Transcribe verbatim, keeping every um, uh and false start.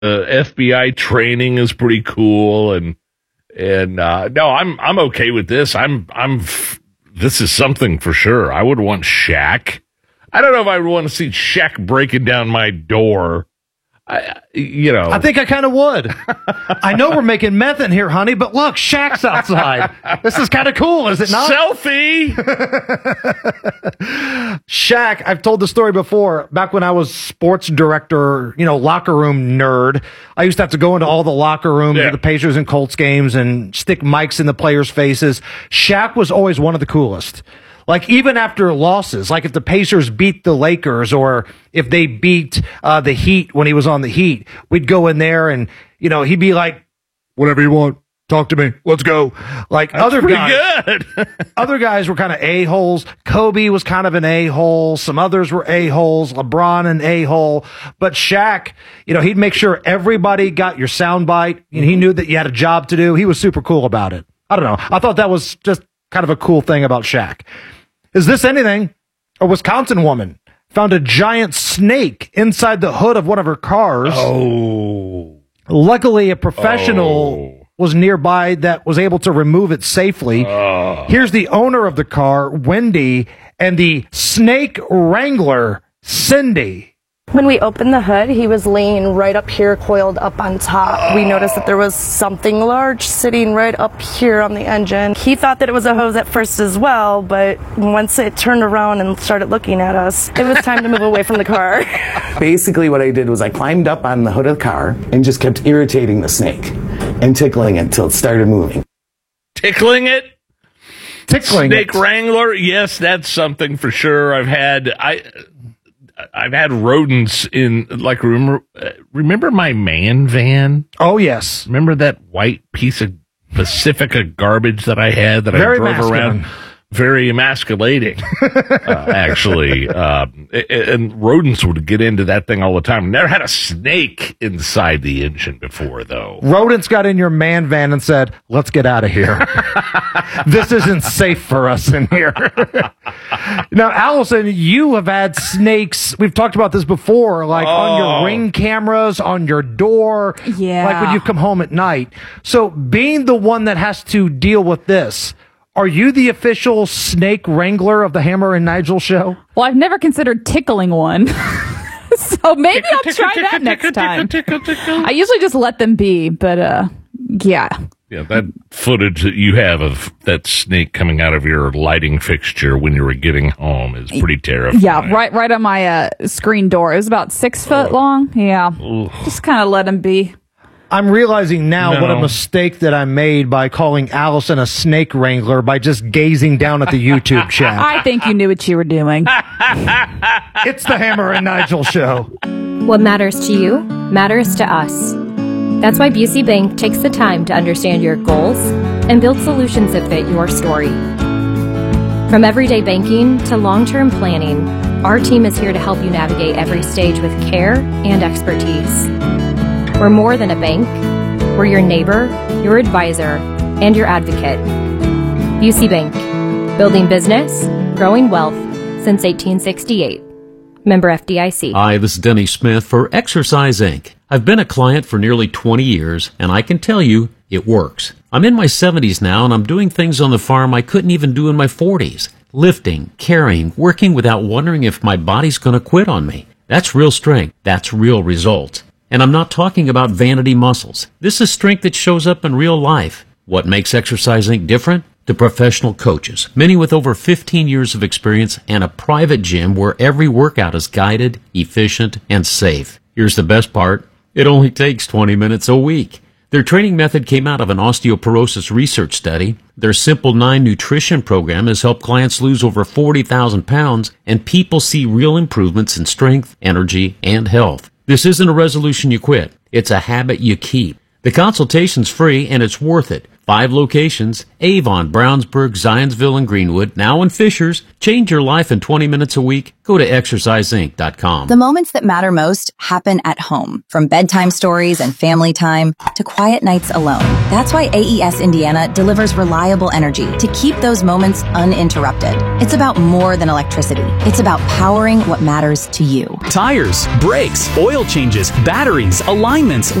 uh, F B I training is pretty cool, and and uh, no, I'm I'm okay with this. I'm I'm this is something for sure. I would want Shaq. I don't know if I would want to see Shaq breaking down my door. I, you know, I think I kind of would. I know we're making meth in here, honey, but look, Shaq's outside. This is kind of cool, is it not? Selfie. Shaq, I've told the story before. Back when I was sports director, you know, locker room nerd, I used to have to go into all the locker rooms Yeah. of the Pacers and Colts games and stick mics in the players' faces. Shaq was always one of the coolest. Like, even after losses, like if the Pacers beat the Lakers or if they beat uh, the Heat when he was on the Heat, we'd go in there and, you know, he'd be like, whatever you want, talk to me, let's go. Like, That's other pretty guys, good. other guys were kind of a-holes. Kobe was kind of an a-hole. Some others were a-holes. LeBron an a-hole. But Shaq, you know, he'd make sure everybody got your soundbite, and he knew that you had a job to do. He was super cool about it. I don't know. I thought that was just kind of a cool thing about Shaq. Is this anything? A Wisconsin woman found a giant snake inside the hood of one of her cars. Oh. Luckily, a professional Oh. was nearby that was able to remove it safely. Oh. Here's the owner of the car, Wendy, and the snake wrangler, Cindy. When we opened the hood, he was laying right up here, coiled up on top. We noticed that there was something large sitting right up here on the engine. He thought that it was a hose at first as well, but once it turned around and started looking at us, it was time to move away from the car. Basically, what I did was I climbed up on the hood of the car and just kept irritating the snake and tickling it until it started moving. Tickling it? Tickling Snake it. wrangler? Yes, that's something for sure. I've had I I've had rodents in, like, remember uh, remember my man van? Oh, yes. Remember that white piece of Pacifica garbage that I had that Very I drove masculine. around? Very emasculating, uh, actually. Um, a- and rodents would get into that thing all the time. Never had a snake inside the engine before, though. Rodents got in your man van and said, let's get out of here. This isn't safe for us in here. Now, Allison, you have had snakes. We've talked about this before, like on your Oh. Ring cameras, on your door. Yeah. Like when you come home at night. So being the one that has to deal with this, are you the official snake wrangler of the Hammer and Nigel show? Well, I've never considered tickling one. So maybe I'll try that next time. I usually just let them be, but uh, yeah. Yeah, that footage that you have of that snake coming out of your lighting fixture when you were getting home is pretty terrifying. Yeah, right right on my uh, screen door. It was about six foot long. Yeah. Just kind of let them be. I'm realizing now No. what a mistake that I made by calling Allison a snake wrangler by just gazing down at the YouTube chat. I think you knew what you were doing. It's the Hammer and Nigel show. What matters to you matters to us. That's why Busey Bank takes the time to understand your goals and build solutions that fit your story. From everyday banking to long-term planning, our team is here to help you navigate every stage with care and expertise. We're more than a bank. We're your neighbor, your advisor, and your advocate. Busey Bank, building business, growing wealth since eighteen sixty-eight. Member F D I C. Hi, this is Denny Smith for Exercise Incorporated. I've been a client for nearly twenty years, and I can tell you it works. I'm in my seventies now, and I'm doing things on the farm I couldn't even do in my forties. Lifting, carrying, working without wondering if my body's going to quit on me. That's real strength. That's real results. And I'm not talking about vanity muscles. This is strength that shows up in real life. What makes Exercise Incorporated different? The professional coaches, many with over fifteen years of experience and a private gym where every workout is guided, efficient, and safe. Here's the best part. It only takes twenty minutes a week. Their training method came out of an osteoporosis research study. Their Simple nine nutrition program has helped clients lose over forty thousand pounds, and people see real improvements in strength, energy, and health. This isn't a resolution you quit. It's a habit you keep. The consultation's free, and it's worth it. Five locations, Avon, Brownsburg, Zionsville, and Greenwood, now in Fishers. Change your life in twenty minutes a week. Go to exercise inc dot com. The moments that matter most happen at home, from bedtime stories and family time to quiet nights alone. That's why A E S Indiana delivers reliable energy to keep those moments uninterrupted. It's about more than electricity. It's about powering what matters to you. Tires, brakes, oil changes, batteries, alignments,